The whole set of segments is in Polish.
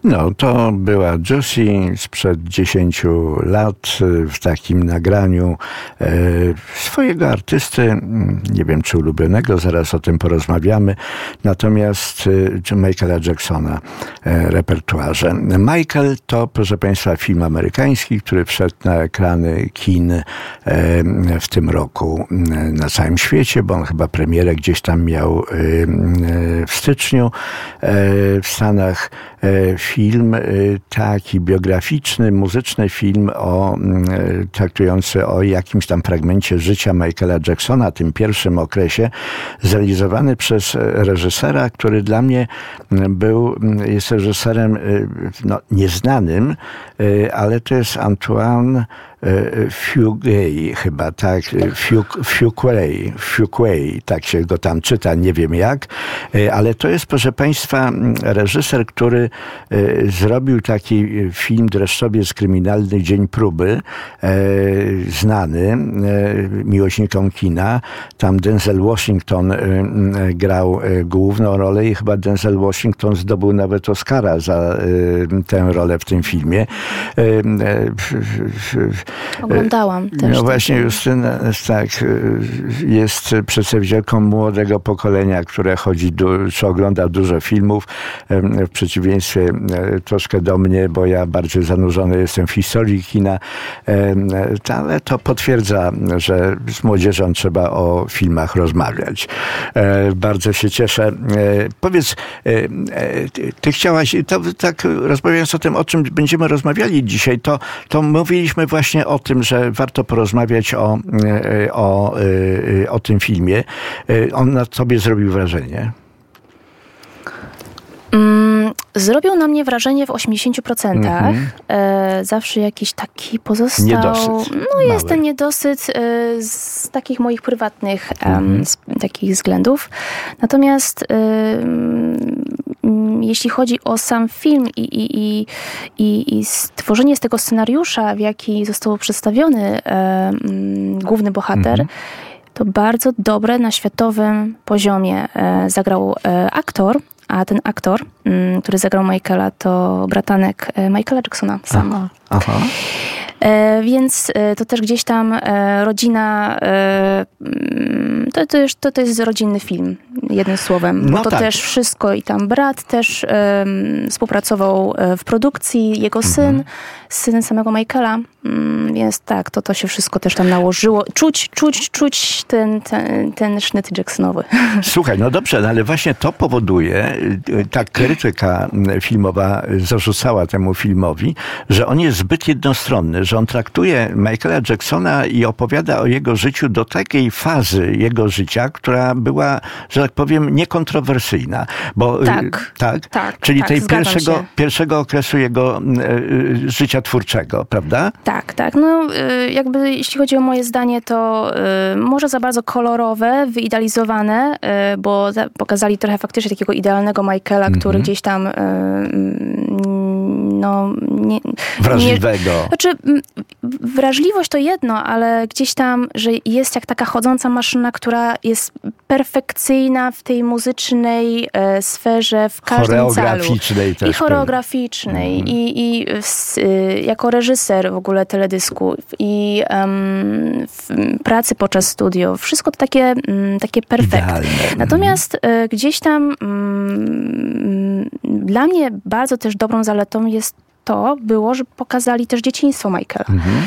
No, to była Josie sprzed 10 lat w takim nagraniu swojego artysty, nie wiem czy ulubionego, zaraz o tym porozmawiamy, natomiast Michaela Jacksona repertuarze. Michael to, proszę Państwa, film amerykański, który wszedł na ekrany kin w tym roku na całym świecie, bo on chyba premierę gdzieś tam miał w styczniu w Stanach. Film taki biograficzny, muzyczny film traktujący o jakimś tam fragmencie życia Michaela Jacksona, tym pierwszym okresie, zrealizowany przez reżysera, który dla mnie jest reżyserem nieznanym, ale to jest Antoine Fuqua chyba, tak? Fuqua, tak się go tam czyta, nie wiem jak, ale to jest, proszę Państwa, reżyser, który zrobił taki film Dreszczowiec kryminalny Dzień próby, znany miłośnikom kina. Tam Denzel Washington grał główną rolę i chyba Denzel Washington zdobył nawet Oscara za tę rolę w tym filmie. Oglądałam też. No właśnie, Justyna jest przedstawicielką młodego pokolenia, które czy ogląda dużo filmów, w przeciwieństwie troszkę do mnie, bo ja bardziej zanurzony jestem w historii kina, ale to potwierdza, że z młodzieżą trzeba o filmach rozmawiać. Bardzo się cieszę. Powiedz, ty chciałaś, tak rozmawiając o tym, o czym będziemy rozmawiali dzisiaj, to mówiliśmy właśnie o tym, że warto porozmawiać o tym filmie. On na tobie zrobił wrażenie? Zrobił na mnie wrażenie w 80%. Zawsze jakiś taki pozostał... Niedosyt. Jest ten niedosyt z takich moich prywatnych takich względów. Natomiast jeśli chodzi o sam film i stworzenie z tego scenariusza, w jaki został przedstawiony główny bohater, to bardzo dobre na światowym poziomie zagrał aktor. A ten aktor, który zagrał Michaela, to bratanek Michaela Jacksona sam. Aha. Więc to też gdzieś tam rodzina, to jest rodzinny film, jednym słowem. Bo to też wszystko i tam brat też współpracował w produkcji, jego syn, syn samego Michaela. Więc tak, to się wszystko też tam nałożyło. Czuć ten sznyt Jacksonowy. Słuchaj, no dobrze, ale właśnie to powoduje, ta krytyka filmowa zarzucała temu filmowi, że on jest zbyt jednostronny, że on traktuje Michaela Jacksona i opowiada o jego życiu do takiej fazy jego życia, która była, że tak powiem, niekontrowersyjna. Bo, tak? Czyli tej pierwszego okresu jego życia twórczego, prawda? Tak. No jakby jeśli chodzi o moje zdanie, to może za bardzo kolorowe, wyidealizowane, bo pokazali trochę faktycznie takiego idealnego Michaela, który gdzieś tam wrażliwego. Wrażliwość to jedno, ale gdzieś tam, że jest jak taka chodząca maszyna, która jest perfekcyjna w tej muzycznej sferze, w każdym calu. Też. I choreograficznej, i jako reżyser w ogóle teledysku, i w pracy podczas studio. Wszystko to takie perfekt. Natomiast gdzieś tam dla mnie bardzo też dobrą zaletą było, że pokazali też dzieciństwo Michaela.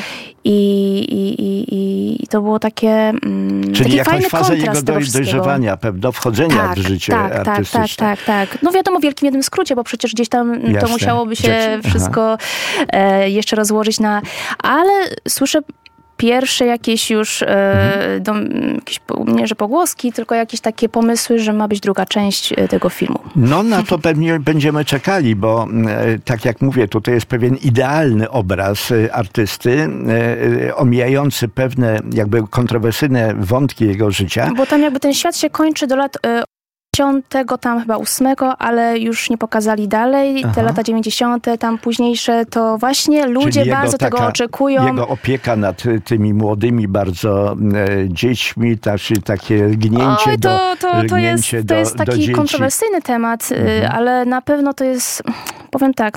I to było takie czyli taki jakąś fajny fazę kontrast jego dojrzewania, pewno wchodzenia w życie artystyczne. Tak. No wiadomo, w wielkim jednym skrócie, bo przecież gdzieś tam to musiałoby się wszystko jeszcze rozłożyć ale słyszę pierwsze jakieś już, nie że pogłoski, tylko jakieś takie pomysły, że ma być druga część tego filmu. No na to pewnie będziemy czekali, bo tak jak mówię, tutaj jest pewien idealny obraz artysty, omijający pewne jakby kontrowersyjne wątki jego życia. Bo tam jakby ten świat się kończy do lat 10, tam chyba 8, ale już nie pokazali dalej. Te lata 90, tam późniejsze, to właśnie ludzie bardzo tego oczekują. Jego opieka nad tymi młodymi bardzo dziećmi, takie lgnięcie to jest taki kontrowersyjny temat, ale na pewno to jest powiem tak,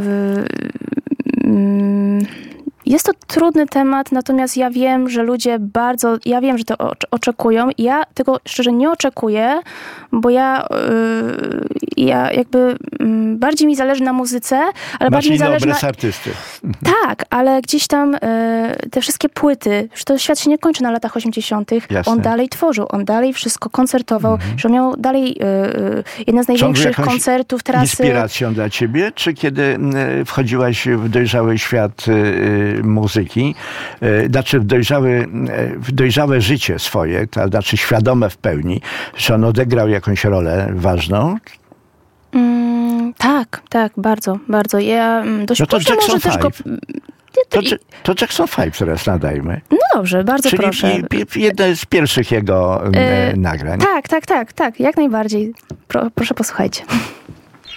jest to trudny temat, natomiast ja wiem, że ludzie ja wiem, że to oczekują i ja tego szczerze nie oczekuję, bo ja jakby bardziej mi zależy na muzyce, ale bardziej mi zależy obraz artysty. Tak, ale gdzieś tam te wszystkie płyty, że to świat się nie kończy na latach 80. Jasne. On dalej tworzył, on dalej wszystko koncertował, że on miał dalej jeden z największych koncertów, trasy. Inspiracją dla ciebie? Czy kiedy wchodziłaś w dojrzały świat muzyki, znaczy w dojrzałe życie swoje, to znaczy świadome w pełni, że on odegrał jakąś rolę ważną? Tak, bardzo, bardzo. Ja dość to Jackson może też go... To Jackson 5 teraz nadajmy. No dobrze, bardzo proszę. Czyli jedno z pierwszych jego nagrań. Tak, jak najbardziej. Proszę posłuchajcie.